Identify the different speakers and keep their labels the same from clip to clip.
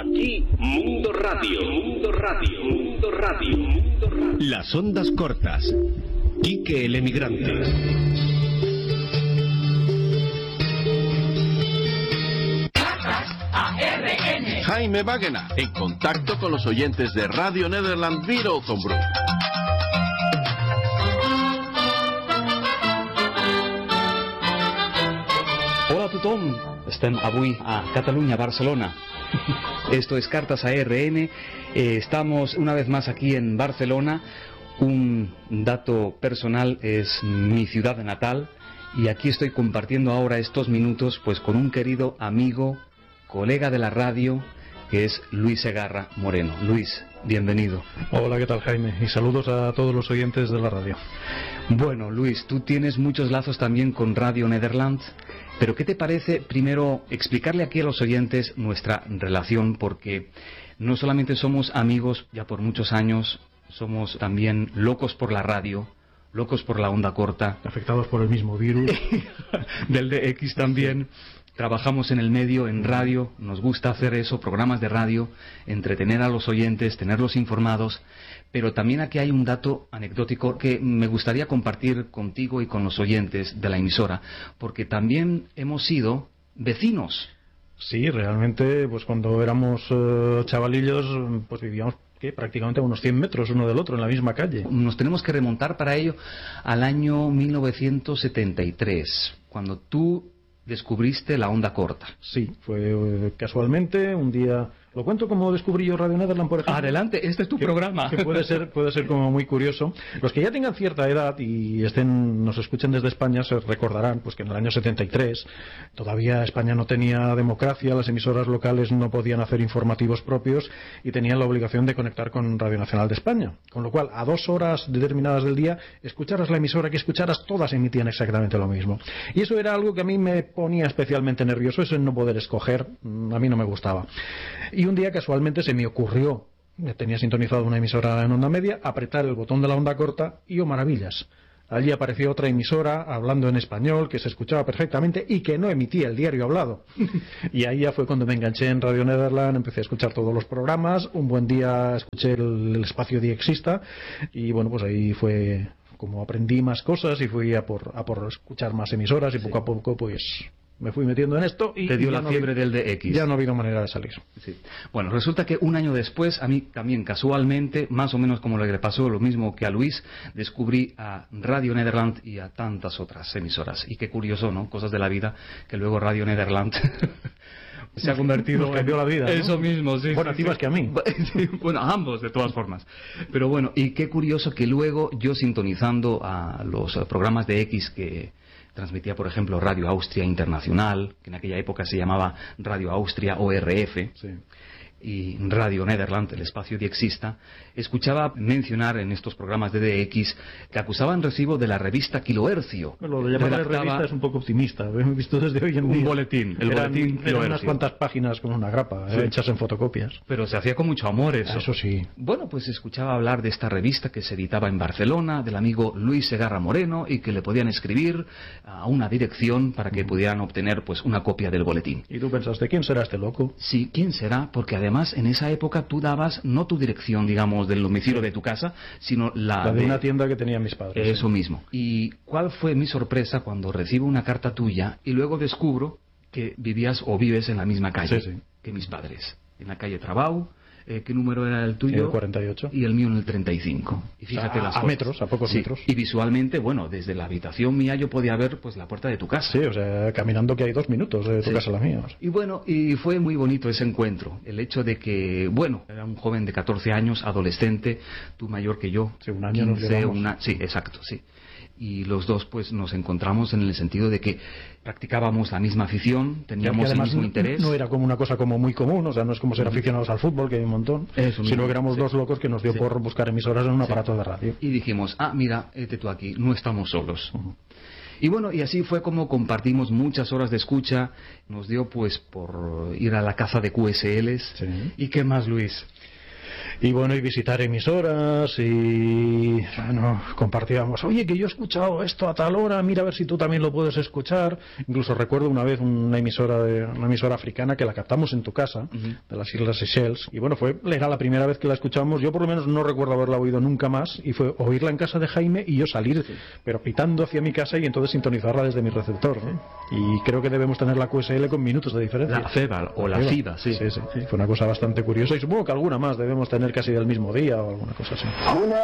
Speaker 1: Aquí Mundo Radio, Mundo Radio, Mundo Radio, Mundo Radio. Las ondas cortas. Quique el emigrante.
Speaker 2: Jaime Wagner, en contacto con los oyentes de Radio Nederland Wereldomroep.
Speaker 3: Hola a tothom, estem avui a Cataluña, Barcelona. Esto es Cartas ARN, estamos una vez más aquí en Barcelona. Un dato personal, es mi ciudad natal y aquí estoy compartiendo ahora estos minutos pues con un querido amigo, colega de la radio, que es Luis Segarra Moreno. Luis, bienvenido.
Speaker 4: Hola, ¿qué tal, Jaime? Y saludos a todos los oyentes de la radio.
Speaker 3: Bueno, Luis, tú tienes muchos lazos también con Radio Nederland, pero ¿qué te parece primero explicarle aquí a los oyentes nuestra relación? Porque no solamente somos amigos ya por muchos años, somos también locos por la radio, locos por la onda corta.
Speaker 4: Afectados por el mismo virus.
Speaker 3: Del DX también. Trabajamos en el medio, en radio, nos gusta hacer eso, programas de radio, entretener a los oyentes, tenerlos informados, pero también aquí hay un dato anecdótico que me gustaría compartir contigo y con los oyentes de la emisora, porque también hemos sido vecinos.
Speaker 4: Sí, realmente, pues cuando éramos chavalillos, pues vivíamos prácticamente a unos 100 metros uno del otro en la misma calle.
Speaker 3: Nos tenemos que remontar para ello al año 1973, cuando tú descubriste la onda corta.
Speaker 4: Sí, fue casualmente un día. ¿Lo cuento como descubrí yo Radio Nederland, por ejemplo?
Speaker 3: Adelante, este es tu programa.
Speaker 4: Que puede ser como muy curioso. Los que ya tengan cierta edad y nos escuchen desde España se recordarán pues que en el año 73 todavía España no tenía democracia, las emisoras locales no podían hacer informativos propios y tenían la obligación de conectar con Radio Nacional de España. Con lo cual, a 2 horas determinadas del día, escucharas la emisora que escucharas, todas emitían exactamente lo mismo. Y eso era algo que a mí me ponía especialmente nervioso, eso en no poder escoger, a mí no me gustaba. Y un día casualmente se me ocurrió, tenía sintonizado una emisora en onda media, apretar el botón de la onda corta y ¡oh maravillas! Allí apareció otra emisora hablando en español que se escuchaba perfectamente y que no emitía el diario hablado. Y ahí ya fue cuando me enganché en Radio Nederland, empecé a escuchar todos los programas, un buen día escuché el espacio Diexista y bueno, pues ahí fue como aprendí más cosas y fui a por escuchar más emisoras y poco a poco pues me fui metiendo en esto y...
Speaker 3: Te dio la fiebre del DX.
Speaker 4: Ya no ha habido manera de salir.
Speaker 3: Sí. Bueno, resulta que un año después, a mí también casualmente, más o menos como le pasó lo mismo que a Luis, descubrí a Radio Nederland y a tantas otras emisoras. Y qué curioso, ¿no? Cosas de la vida, que luego Radio Nederland se ha convertido...
Speaker 4: Nos cambió la vida, ¿no?
Speaker 3: Eso mismo, sí.
Speaker 4: Bueno, a ti más que a mí.
Speaker 3: Sí, bueno, a ambos, de todas formas. Pero bueno, y qué curioso que luego yo sintonizando a los programas de X que transmitía, por ejemplo, Radio Austria Internacional, que en aquella época se llamaba Radio Austria ORF, sí, y Radio Nederland, el espacio Diexista, escuchaba mencionar en estos programas de DX que acusaban recibo de la revista Kilohercio.
Speaker 4: Bueno, lo de llamarle revista es un poco optimista, lo hemos visto desde hoy en día.
Speaker 3: Un boletín, el boletín Kilohercio.
Speaker 4: Eran unas cuantas páginas con una grapa, sí, hechas en fotocopias.
Speaker 3: Pero se hacía con mucho amor eso.
Speaker 4: Eso sí.
Speaker 3: Bueno, pues escuchaba hablar de esta revista que se editaba en Barcelona, del amigo Luis Segarra Moreno, y que le podían escribir a una dirección para que pudieran obtener pues una copia del boletín.
Speaker 4: ¿Y tú pensaste, quién será este loco?
Speaker 3: Sí, ¿quién será? Porque además en esa época tú dabas no tu dirección, digamos, del domicilio de tu casa, sino la
Speaker 4: de una tienda que tenían mis padres.
Speaker 3: Eso sí. Mismo. ¿Y cuál fue mi sorpresa cuando recibo una carta tuya y luego descubro que vivías o vives en la misma calle que mis padres? En la calle Trabau. ¿Qué número era el tuyo?
Speaker 4: El 48.
Speaker 3: Y el mío en el 35. Y fíjate las cosas.
Speaker 4: Metros, a pocos metros.
Speaker 3: Y visualmente, bueno, desde la habitación mía yo podía ver pues la puerta de tu casa.
Speaker 4: Sí, o sea, caminando que hay 2 minutos de tu casa a la mía.
Speaker 3: Y bueno, y fue muy bonito ese encuentro. El hecho de que, bueno, era un joven de 14 años, adolescente, tú mayor que yo.
Speaker 4: Sí, un año 15, nos llevamos.
Speaker 3: Sí, exacto, sí. Y los dos pues nos encontramos en el sentido de que practicábamos la misma afición, teníamos el mismo interés.
Speaker 4: No era como una cosa como muy común, o sea, no es como ser aficionados al fútbol, que hay un montón, sino que éramos dos locos que nos dio por buscar emisoras en un aparato de radio.
Speaker 3: Y dijimos, mira, tú aquí, no estamos solos. Y bueno, y así fue como compartimos muchas horas de escucha, nos dio pues por ir a la caza de QSLs. ¿Y qué más, Luis?
Speaker 4: Y bueno, y visitar emisoras y bueno, compartíamos, oye, que yo he escuchado esto a tal hora, mira a ver si tú también lo puedes escuchar. Incluso recuerdo una vez una emisora africana que la captamos en tu casa, de las Islas Seychelles, y bueno, era la primera vez que la escuchamos. Yo por lo menos no recuerdo haberla oído nunca más, y fue oírla en casa de Jaime y yo salir, pero pitando hacia mi casa y entonces sintonizarla desde mi receptor, ¿no? Y creo que debemos tener la QSL con minutos de diferencia.
Speaker 3: La FEBA o la FIBA, sí.
Speaker 4: Sí. Fue una cosa bastante curiosa, y supongo que alguna más debemos tener casi del mismo día o alguna cosa así.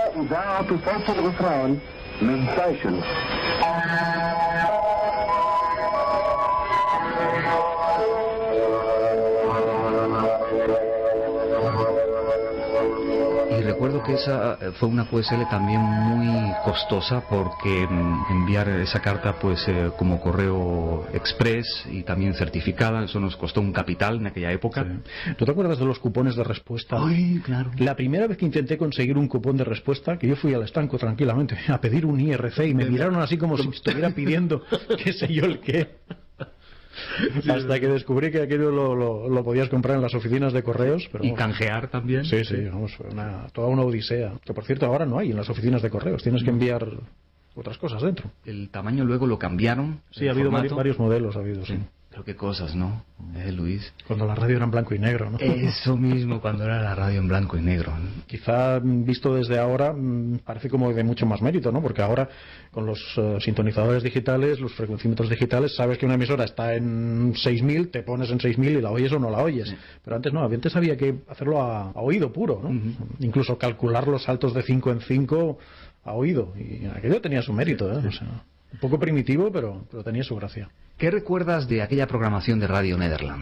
Speaker 3: Y recuerdo que esa fue una QSL también muy costosa, porque enviar esa carta pues como correo express y también certificada, eso nos costó un capital en aquella época.
Speaker 4: Sí. ¿Tú te acuerdas de los cupones de respuesta?
Speaker 3: Ay, claro.
Speaker 4: La primera vez que intenté conseguir un cupón de respuesta, que yo fui al estanco tranquilamente a pedir un IRC y me miraron así como si estuviera pidiendo qué sé yo el qué. Hasta que descubrí que aquello lo podías comprar en las oficinas de correos. Pero,
Speaker 3: y canjear también.
Speaker 4: Sí, vamos, fue toda una odisea. Que por cierto ahora no hay en las oficinas de correos, tienes que enviar otras cosas dentro.
Speaker 3: El tamaño luego lo cambiaron.
Speaker 4: Sí, ha habido varios modelos, sí.
Speaker 3: Pero qué cosas, ¿no? Luis.
Speaker 4: Cuando la radio era en blanco y negro, ¿no?
Speaker 3: Eso mismo, cuando era la radio en blanco y negro.
Speaker 4: Quizá visto desde ahora parece como de mucho más mérito, ¿no? Porque ahora con los sintonizadores digitales, los frecuencímetros digitales, sabes que una emisora está en 6.000, te pones en 6.000 y la oyes o no la oyes. Pero antes había que hacerlo a oído puro, ¿no? Incluso calcular los saltos de 5 en 5 a oído. Y aquello tenía su mérito, ¿eh? O sea, un poco primitivo, pero tenía su gracia.
Speaker 3: ¿Qué recuerdas de aquella programación de Radio Nederland?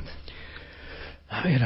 Speaker 4: A ver,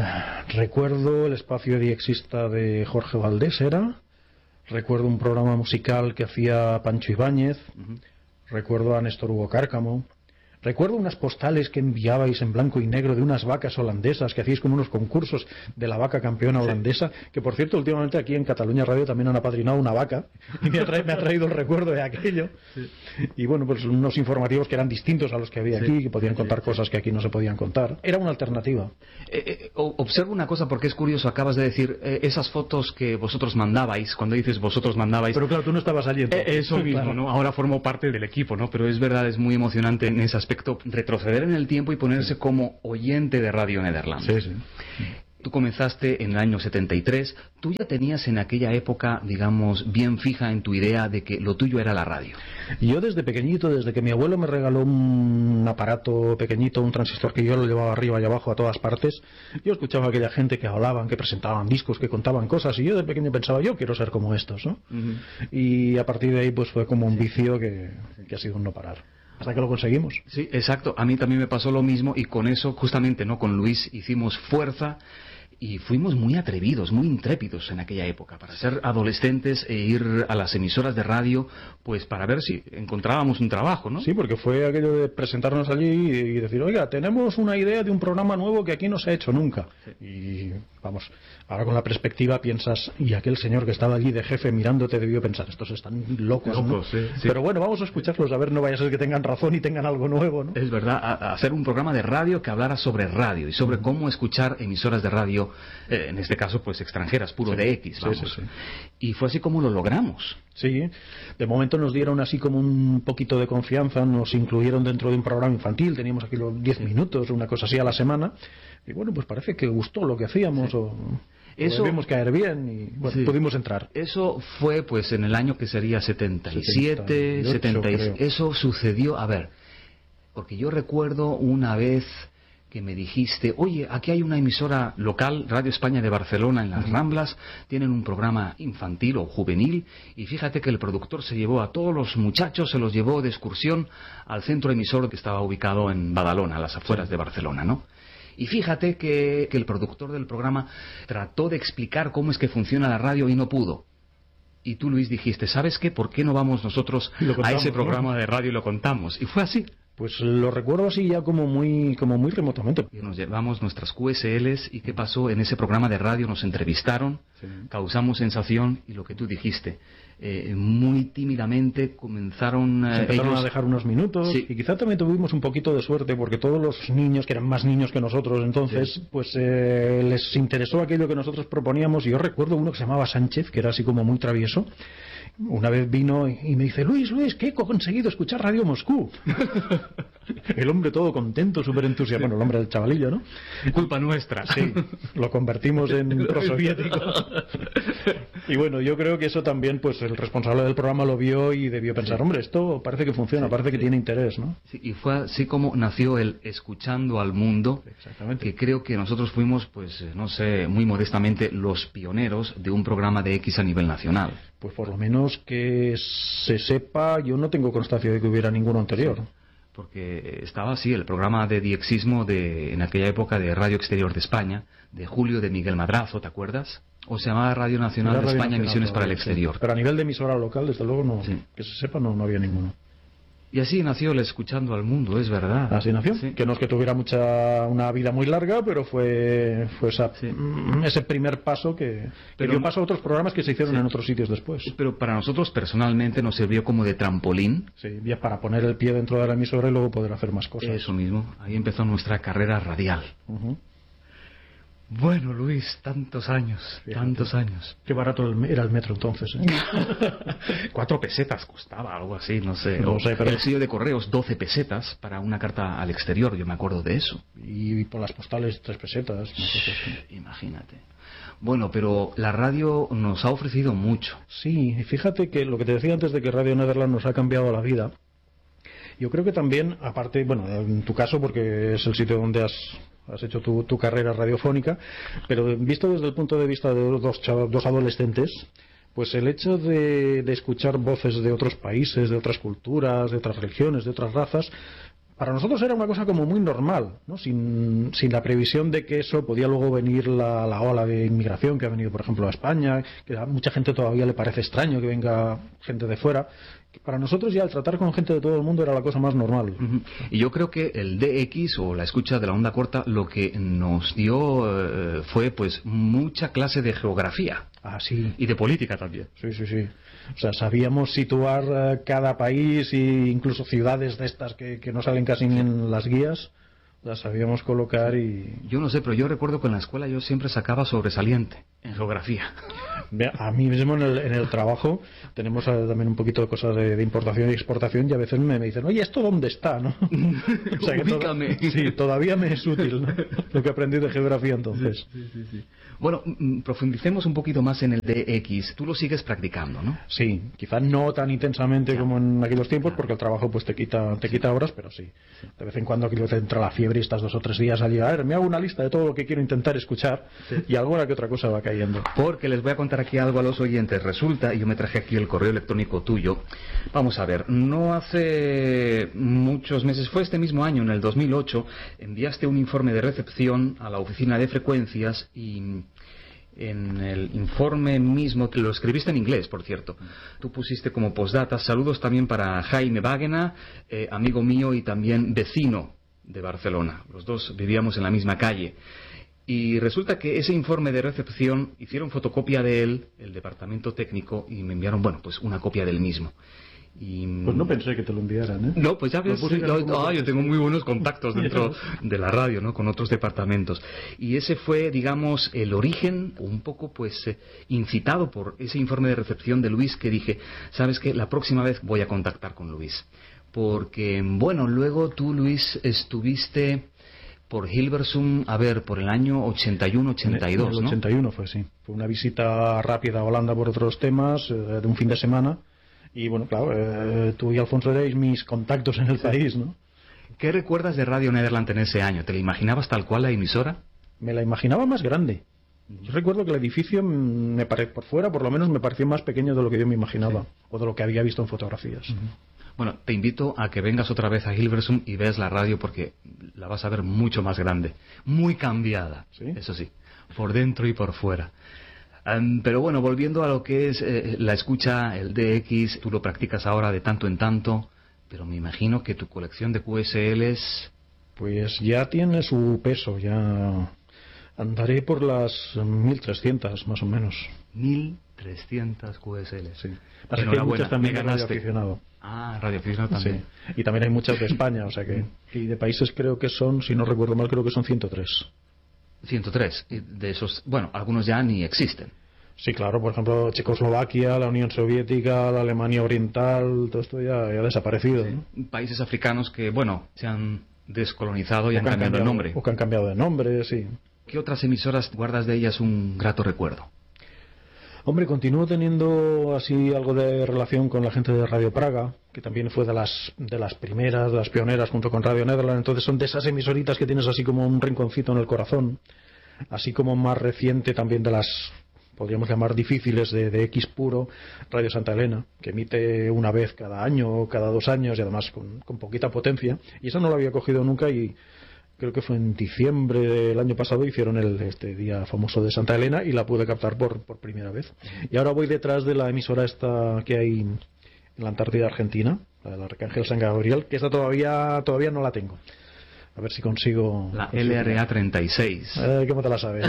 Speaker 4: recuerdo el espacio diexista de Jorge Valdés, recuerdo un programa musical que hacía Pancho Ibáñez, recuerdo a Néstor Hugo Cárcamo, recuerdo unas postales que enviabais en blanco y negro de unas vacas holandesas, que hacíais como unos concursos de la vaca campeona holandesa, que por cierto últimamente aquí en Cataluña Radio también han apadrinado una vaca, y me ha traído el recuerdo de aquello. Y bueno, pues unos informativos que eran distintos a los que había aquí, que podían contar cosas que aquí no se podían contar. Era una alternativa.
Speaker 3: Observo una cosa, porque es curioso, acabas de decir esas fotos que vosotros mandabais. Cuando dices vosotros mandabais,
Speaker 4: pero claro, tú no estabas allí entonces.
Speaker 3: Eso mismo, claro. ¿No? Ahora formo parte del equipo, ¿no? Pero es verdad, es muy emocionante en ese aspecto retroceder en el tiempo y ponerse como oyente de Radio Nederland.
Speaker 4: Sí.
Speaker 3: Tú comenzaste en el año 73. ¿Tú ya tenías en aquella época, digamos, bien fija en tu idea de que lo tuyo era la radio?
Speaker 4: Yo desde pequeñito, desde que mi abuelo me regaló un aparato pequeñito, un transistor que yo lo llevaba arriba y abajo a todas partes, yo escuchaba a aquella gente que hablaban, que presentaban discos, que contaban cosas, y yo de pequeño pensaba, yo quiero ser como estos, ¿no? Y a partir de ahí pues fue como un vicio que ha sido un no parar. Hasta que lo conseguimos.
Speaker 3: Sí, exacto. A mí también me pasó lo mismo, y con eso, justamente, ¿no? Con Luis hicimos fuerza y fuimos muy atrevidos, muy intrépidos en aquella época, para ser adolescentes e ir a las emisoras de radio, pues para ver si encontrábamos un trabajo, ¿no?
Speaker 4: Sí, porque fue aquello de presentarnos allí y decir, oiga, tenemos una idea de un programa nuevo que aquí no se ha hecho nunca. Sí. Y vamos, ahora con la perspectiva piensas, y aquel señor que estaba allí de jefe mirándote debió pensar, estos están locos, ¿no?
Speaker 3: Sí.
Speaker 4: Pero bueno, vamos a escucharlos, a ver, no vaya a ser que tengan razón y tengan algo nuevo, ¿no?
Speaker 3: Es verdad, a hacer un programa de radio que hablara sobre radio y sobre cómo escuchar emisoras de radio, en este caso pues extranjeras, puro de X, vamos. Sí. Y fue así como lo logramos.
Speaker 4: Sí, de momento nos dieron así como un poquito de confianza, nos incluyeron dentro de un programa infantil, teníamos aquí los 10 minutos, una cosa así a la semana, y bueno, pues parece que gustó lo que hacíamos, o debimos caer bien y bueno, pudimos entrar.
Speaker 3: Eso fue pues en el año que sería 77, 76, eso sucedió, a ver, porque yo recuerdo una vez que me dijiste, oye, aquí hay una emisora local, Radio España de Barcelona, en las Ramblas, tienen un programa infantil o juvenil, y fíjate que el productor se llevó a todos los muchachos, se los llevó de excursión al centro emisor que estaba ubicado en Badalona, a las afueras de Barcelona, ¿no? Y fíjate que el productor del programa trató de explicar cómo es que funciona la radio y no pudo. Y tú, Luis, dijiste, ¿sabes qué? ¿Por qué no vamos nosotros a ese programa de radio y lo contamos? Y fue así.
Speaker 4: Pues lo recuerdo así ya como muy remotamente.
Speaker 3: Y nos llevamos nuestras QSLs y qué pasó en ese programa de radio, nos entrevistaron, causamos sensación y lo que tú dijiste, muy tímidamente comenzaron
Speaker 4: empezaron
Speaker 3: ellos
Speaker 4: a dejar unos minutos y quizá también tuvimos un poquito de suerte porque todos los niños, que eran más niños que nosotros entonces, pues les interesó aquello que nosotros proponíamos. Y yo recuerdo uno que se llamaba Sánchez, que era así como muy travieso. Una vez vino y me dice, Luis, ¿qué he conseguido escuchar Radio Moscú? El hombre todo contento, súper entusiasmado. Bueno, el hombre del chavalillo, ¿no?
Speaker 3: Culpa nuestra.
Speaker 4: Sí, lo convertimos en prosoviético. Y bueno, yo creo que eso también, pues el responsable del programa lo vio y debió pensar, hombre, esto parece que funciona, parece que tiene interés, ¿no?
Speaker 3: Sí, y fue así como nació el Escuchando al Mundo.
Speaker 4: Exactamente.
Speaker 3: Que creo que nosotros fuimos, pues, no sé, muy modestamente, los pioneros de un programa de X a nivel nacional.
Speaker 4: Pues por lo menos que se sepa, yo no tengo constancia de que hubiera ninguno anterior.
Speaker 3: Sí, porque estaba así el programa de diexismo en aquella época de Radio Exterior de España, de Julio de Miguel Madrazo, ¿te acuerdas? O se llamaba Radio Nacional de España, Emisiones para el Exterior.
Speaker 4: Pero a nivel de emisora local, desde luego, no,
Speaker 3: sí,
Speaker 4: que se sepa, no había ninguno.
Speaker 3: Y así nació el Escuchando al Mundo, es verdad.
Speaker 4: Así nació,
Speaker 3: sí.
Speaker 4: Que no es que tuviera una vida muy larga, pero fue ese primer paso que dio paso a otros programas que se hicieron en otros sitios después.
Speaker 3: Pero para nosotros personalmente nos sirvió como de trampolín.
Speaker 4: Sí, ya para poner el pie dentro de la emisora y luego poder hacer más cosas.
Speaker 3: Eso mismo, ahí empezó nuestra carrera radial. Bueno, Luis, tantos años, fíjate. Tantos años.
Speaker 4: Qué barato era el metro entonces, ¿eh?
Speaker 3: 4 pesetas costaba, algo así, no sé.
Speaker 4: No sé, pero...
Speaker 3: El sello de correos, 12 pesetas para una carta al exterior, yo me acuerdo de eso.
Speaker 4: Y por las postales, 3 pesetas.
Speaker 3: Imagínate. Bueno, pero la radio nos ha ofrecido mucho.
Speaker 4: Sí, y fíjate que lo que te decía antes de que Radio Nederland nos ha cambiado la vida, yo creo que también, aparte, bueno, en tu caso, porque es el sitio donde has hecho tu carrera radiofónica, pero visto desde el punto de vista de dos adolescentes, pues el hecho de escuchar voces de otros países, de otras culturas, de otras religiones, de otras razas, para nosotros era una cosa como muy normal, ¿no? Sin la previsión de que eso podía luego venir la ola de inmigración que ha venido, por ejemplo, a España, que a mucha gente todavía le parece extraño que venga gente de fuera. Para nosotros ya el tratar con gente de todo el mundo era la cosa más normal.
Speaker 3: Y yo creo que el DX o la escucha de la onda corta lo que nos dio fue pues mucha clase de geografía.
Speaker 4: Ah, sí.
Speaker 3: Y de política también.
Speaker 4: Sí. O sea, sabíamos situar cada país e incluso ciudades de estas que no salen casi ni en las guías. Las sabíamos colocar y...
Speaker 3: Yo no sé, pero yo recuerdo que en la escuela yo siempre sacaba sobresaliente en geografía.
Speaker 4: A mí mismo en el trabajo tenemos también un poquito de cosas de importación y exportación y a veces me dicen, oye, ¿esto dónde está? ¿No? O sea,
Speaker 3: ubícame.
Speaker 4: Sí, todavía me es útil, ¿no? Lo que aprendí de geografía entonces.
Speaker 3: Sí. Bueno, profundicemos un poquito más en el DX. Tú lo sigues practicando, ¿no?
Speaker 4: Sí, quizás no tan intensamente como en aquellos tiempos, porque el trabajo pues te quita horas, pero sí. De vez en cuando aquí te entra la fiebre y estás 2 o 3 días allí, a ver, me hago una lista de todo lo que quiero intentar escuchar y alguna que otra cosa va cayendo.
Speaker 3: Porque les voy a contar aquí algo a los oyentes. Resulta, y yo me traje aquí el correo electrónico tuyo. Vamos a ver, no hace muchos meses, fue este mismo año, en el 2008, enviaste un informe de recepción a la oficina de frecuencias y... En el informe mismo, que lo escribiste en inglés, por cierto, tú pusiste como postdata, saludos también para Jaime Báguena, amigo mío y también vecino de Barcelona. Los dos vivíamos en la misma calle. Y resulta que ese informe de recepción hicieron fotocopia de él, el departamento técnico, y me enviaron, bueno, pues una copia del mismo. Y...
Speaker 4: Pues no pensé que te lo enviaran, ¿eh?
Speaker 3: No, pues ya ves, yo tengo muy buenos contactos dentro de la radio, ¿no? Con otros departamentos. Y ese fue, digamos, el origen, un poco, pues, incitado por ese informe de recepción de Luis, que dije, ¿sabes qué? La próxima vez voy a contactar con Luis. Porque, bueno, luego tú, Luis, estuviste por Hilversum, a ver, por el año 81-82, ¿no?
Speaker 4: El 81 fue, sí. Fue una visita rápida a Holanda por otros temas, de un fin de semana. Y bueno, claro, tú y Alfonso erais mis contactos en el país, ¿no?
Speaker 3: ¿Qué recuerdas de Radio Nederland en ese año? ¿Te la imaginabas tal cual la emisora?
Speaker 4: Me la imaginaba más grande. Yo recuerdo que el edificio, por fuera, por lo menos, me pareció más pequeño de lo que yo me imaginaba, o de lo que había visto en fotografías.
Speaker 3: Bueno, te invito a que vengas otra vez a Hilversum y veas la radio porque la vas a ver mucho más grande, muy cambiada, ¿sí? Eso sí, por dentro y por fuera. Pero bueno, volviendo a lo que es la escucha, el DX, tú lo practicas ahora de tanto en tanto, pero me imagino que tu colección de QSLs...
Speaker 4: Pues ya tiene su peso, ya andaré por las 1.300 más o menos.
Speaker 3: 1.300 QSLs.
Speaker 4: Sí. Pasa que hay muchas también de radioaficionado.
Speaker 3: Ah, radioaficionado también.
Speaker 4: Sí. Y también hay muchas de España, o sea que... Y de países creo que son, si no recuerdo mal, creo que son 103.
Speaker 3: 103. Y de esos, bueno, algunos ya ni existen.
Speaker 4: Sí, claro, por ejemplo, Checoslovaquia, la Unión Soviética, la Alemania Oriental, todo esto ya ha desaparecido.
Speaker 3: Sí.
Speaker 4: ¿No?
Speaker 3: Países africanos que, bueno, se han descolonizado y han cambiado el nombre.
Speaker 4: O que han cambiado de nombre, sí.
Speaker 3: ¿Qué otras emisoras guardas de ellas un grato recuerdo?
Speaker 4: Hombre, continúo teniendo así algo de relación con la gente de Radio Praga, que también fue de las primeras, de las pioneras junto con Radio Nederland. Entonces son de esas emisoritas que tienes así como un rinconcito en el corazón. Así como más reciente también de las, podríamos llamar, difíciles de X puro, Radio Santa Elena, que emite una vez cada año o cada 2 años y además con poquita potencia. Y esa no la había cogido nunca y creo que fue en diciembre del año pasado hicieron este día famoso de Santa Elena y la pude captar por primera vez. Y ahora voy detrás de la emisora esta que hay en la Antártida Argentina, la de la Arcángel San Gabriel, que esta todavía no la tengo. A ver si consigo...
Speaker 3: La LRA 36.
Speaker 4: ¿Cómo te la sabes?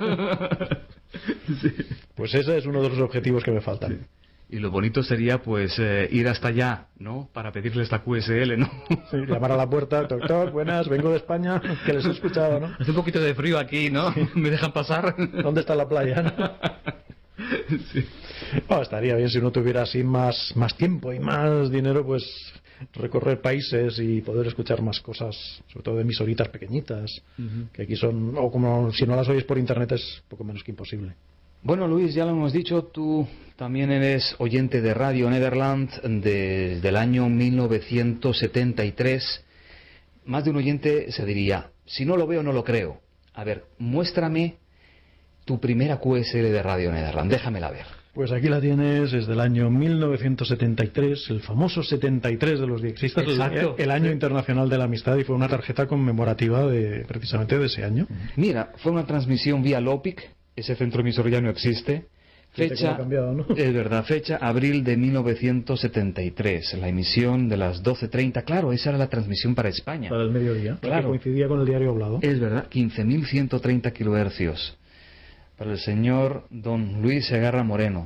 Speaker 3: Sí.
Speaker 4: Pues ese es uno de los objetivos que me faltan.
Speaker 3: Sí. Y lo bonito sería, pues, ir hasta allá, ¿no? Para pedirles la QSL, ¿no?
Speaker 4: Sí, llamar a la puerta, toc, toc, buenas, vengo de España, que les he escuchado, ¿no?
Speaker 3: Hace un poquito de frío aquí, ¿no? Sí. ¿Me dejan pasar?
Speaker 4: ¿Dónde está la playa, no?
Speaker 3: Sí.
Speaker 4: Oh, estaría bien si uno tuviera así más tiempo y más dinero, pues recorrer países y poder escuchar más cosas, sobre todo de emisoritas pequeñitas, que aquí son, o como si no las oyes por internet es poco menos que imposible.
Speaker 3: Bueno, Luis, ya lo hemos dicho, tú también eres oyente de Radio Nederland desde el año 1973. Más de un oyente se diría, si no lo veo, no lo creo. A ver, muéstrame tu primera QSL de Radio Nederland, déjamela ver.
Speaker 4: Pues aquí la tienes desde el año 1973, el famoso 73 de los diexistas, el año internacional de la amistad, y fue una tarjeta conmemorativa precisamente de ese año.
Speaker 3: Mira, fue una transmisión vía LOPIC. Ese centro emisor ya no existe. Fecha,
Speaker 4: cambiado, ¿no?
Speaker 3: Es verdad, fecha abril de 1973, la emisión de las 12:30. Claro, esa era la transmisión para España.
Speaker 4: Para el mediodía,
Speaker 3: claro.
Speaker 4: Que coincidía con el diario hablado.
Speaker 3: Es verdad, 15.130 kilohercios. Para el señor don Luis Segarra Moreno.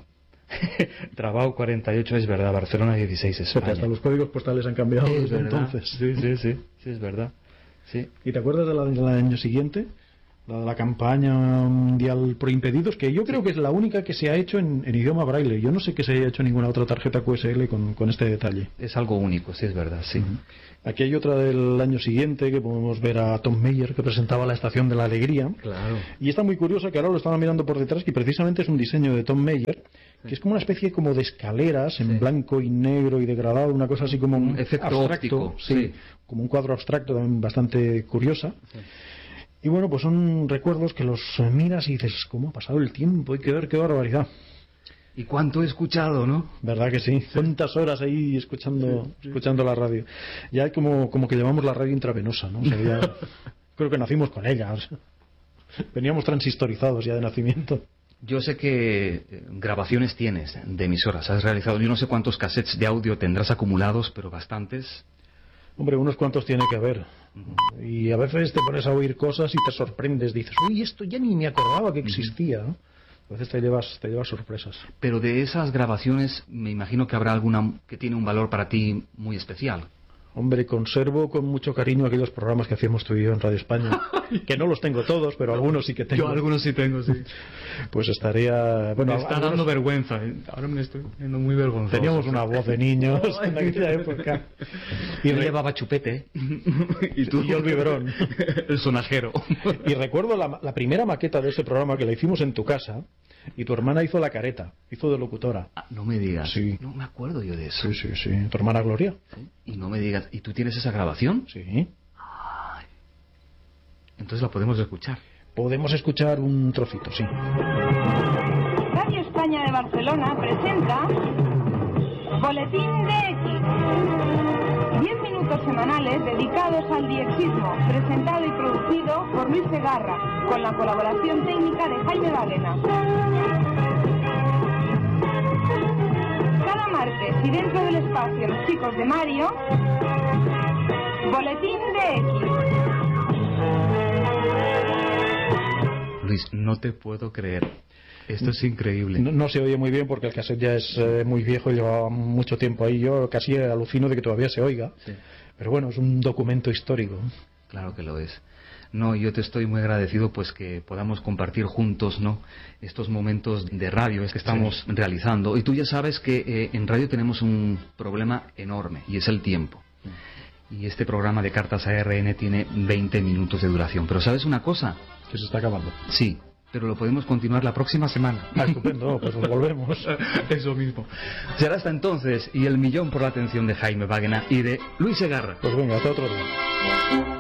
Speaker 3: Trabao 48, es verdad, Barcelona 16, España.
Speaker 4: Hasta los códigos postales han cambiado
Speaker 3: es
Speaker 4: desde
Speaker 3: verdad.
Speaker 4: entonces.
Speaker 3: Sí, es verdad. Sí.
Speaker 4: ¿Y te acuerdas de la del año siguiente? La de la campaña mundial pro impedidos, que yo creo que es la única que se ha hecho en idioma braille. Yo no sé que se haya hecho ninguna otra tarjeta QSL con este detalle.
Speaker 3: Es algo único, sí, es verdad, sí.
Speaker 4: Aquí hay otra del año siguiente, que podemos ver a Tom Meyer, que presentaba la Estación de la Alegría.
Speaker 3: Claro.
Speaker 4: Y está muy curioso que ahora lo estaba mirando por detrás, que precisamente es un diseño de Tom Meyer, que es como una especie como de escaleras en blanco y negro y degradado, una cosa así como un
Speaker 3: efecto
Speaker 4: abstracto,
Speaker 3: óptico, sí,
Speaker 4: como un cuadro abstracto también bastante curiosa. Sí. Y bueno, pues son recuerdos que los miras y dices, ¿cómo ha pasado el tiempo? Hay que ver qué barbaridad.
Speaker 3: ¿Y cuánto he escuchado, no?
Speaker 4: ¿Verdad que sí? ¿Cuántas horas ahí escuchando la radio? Ya hay como que llevamos la radio intravenosa, ¿no? O sea, ya, creo que nacimos con ella. O sea, veníamos transistorizados ya de nacimiento.
Speaker 3: Yo sé que grabaciones tienes de emisoras, has realizado. Yo no sé cuántos cassettes de audio tendrás acumulados, pero bastantes.
Speaker 4: Hombre, unos cuantos tiene que haber. Y a veces te pones a oír cosas y te sorprendes. Dices, uy, esto ya ni me acordaba que existía, ¿no? A veces te llevas sorpresas.
Speaker 3: Pero de esas grabaciones me imagino que habrá alguna que tiene un valor para ti muy especial.
Speaker 4: Hombre, conservo con mucho cariño aquellos programas que hacíamos tú y yo en Radio España. Que no los tengo todos, pero algunos sí que tengo.
Speaker 3: Yo algunos sí tengo, sí.
Speaker 4: Pues estaría... Bueno,
Speaker 3: me está dando vergüenza. Ahora me estoy viendo muy vergonzoso.
Speaker 4: Teníamos una voz de niños en aquella época.
Speaker 3: Y llevaba chupete.
Speaker 4: Y yo el biberón.
Speaker 3: El sonajero.
Speaker 4: Y recuerdo la primera maqueta de ese programa que la hicimos en tu casa. Y tu hermana hizo la careta, hizo de locutora.
Speaker 3: Ah, no me digas.
Speaker 4: Sí.
Speaker 3: No me acuerdo yo de eso.
Speaker 4: Sí. Tu hermana Gloria.
Speaker 3: ¿Sí? Y no me digas. ¿Y tú tienes esa grabación?
Speaker 4: Sí.
Speaker 3: Ay. Entonces la podemos escuchar.
Speaker 4: Podemos escuchar un trocito, sí.
Speaker 5: Radio España de Barcelona presenta Boletín de X. 10 minutos semanales dedicados al diexismo, presentado y producido por Luis Segarra, con la colaboración técnica de Jaime Bagena. Cada martes y dentro del espacio Los Chicos de Mario, Boletín de X.
Speaker 3: Luis, no te puedo creer. Esto es increíble.
Speaker 4: No se oye muy bien porque el cassette ya es muy viejo y lleva mucho tiempo ahí. Yo casi alucino de que todavía se oiga.
Speaker 3: Sí.
Speaker 4: Pero bueno, es un documento histórico.
Speaker 3: Claro que lo es. No, yo te estoy muy agradecido pues que podamos compartir juntos, ¿no?, estos momentos de radio que estamos realizando. Y tú ya sabes que en radio tenemos un problema enorme y es el tiempo. Y este programa de Cartas a ARN tiene 20 minutos de duración. Pero ¿sabes una cosa?
Speaker 4: Que se está acabando.
Speaker 3: Sí, pero lo podemos continuar la próxima semana.
Speaker 4: Ah, estupendo, pues nos volvemos.
Speaker 3: Eso mismo. Será hasta entonces, y el millón por la atención de Jaime Báguena y de Luis Segarra.
Speaker 4: Pues venga, hasta otro día.